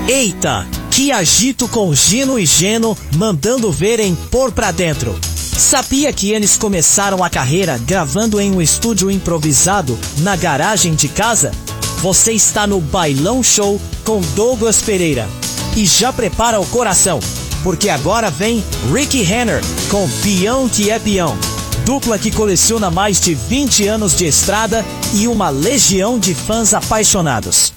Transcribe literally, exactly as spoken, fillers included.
Eita, que agito com Gino e Geno mandando verem pôr pra dentro. Sabia que eles começaram a carreira gravando em um estúdio improvisado na garagem de casa? Você está no Bailão Show com Douglas Pereira. E já prepara o coração, porque agora vem Ricky Renner com Peão que é Peão. Dupla que coleciona mais de vinte anos de estrada e uma legião de fãs apaixonados.